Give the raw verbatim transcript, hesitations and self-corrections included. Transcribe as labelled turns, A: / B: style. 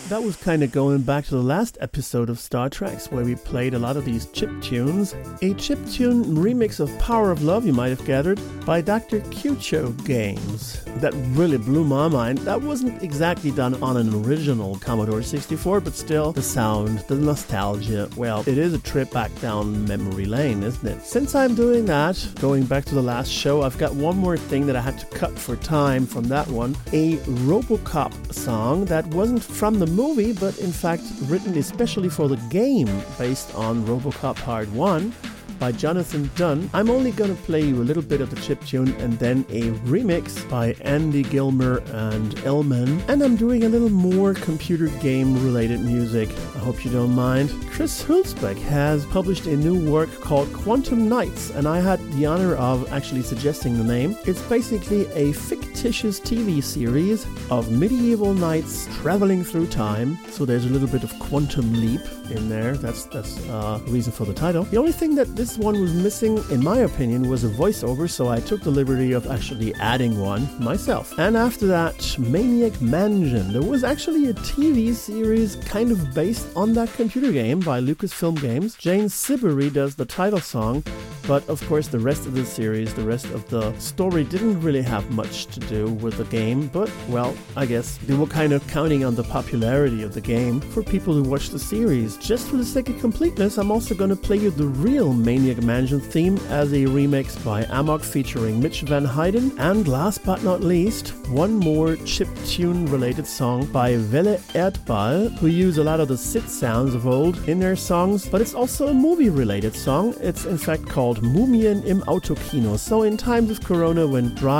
A: that was kind of going back to the last episode of Star Trek, where we played a lot of these chip tunes. A chip tune remix of Power of Love, you might have gathered, by Doctor Q-Cho Games. That really blew my mind. That wasn't exactly done on an original Commodore sixty-four, but still, the sound, the nostalgia, well, it is a trip back down memory lane, isn't it? Since I'm doing that, going back to the last show, I've got one more thing that I had to cut for time from that one. A RoboCop song that wasn't from the movie, but in fact written especially for the game based on RoboCop Part one by Jonathan Dunn. I'm only going to play you a little bit of the chiptune and then a remix by Andy Gilmer and Elman. And I'm doing a little more computer game related music. I hope you don't mind. Chris Hulsbeck has published a new work called Quantum Nights, and I had the honor of actually suggesting the name. It's basically a fictitious T V series of medieval knights traveling through time. So there's a little bit of quantum leap in there. That's that's uh, the reason for the title. The only thing that this one was missing, in my opinion, was a voiceover, so I took the liberty of actually adding one myself. And after that, Maniac Mansion. There was actually a T V series kind of based on that computer game by Lucasfilm Games. Jane Siberry does the title song, but of course the rest of the series, the rest of the story didn't really have much to do with the game, but well, I guess they were kind of counting on the popularity of the game for people who watch the series. Just for the sake of completeness, I'm also going to play you the real Maniac Mansion theme as a remix by Amok featuring Mitch Van Hayden, and last but not least, one more chiptune related song by Welle Erdball, who use a lot of the synth sounds of old in their songs, but it's also a movie related song. It's in fact called Mumien im Autokino. So in times of Corona, when dry